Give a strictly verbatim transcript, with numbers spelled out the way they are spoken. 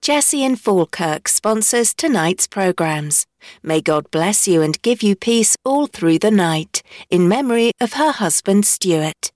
Jessie in Falkirk sponsors tonight's programmes. May God bless you and give you peace all through the night, in memory of her husband Stuart.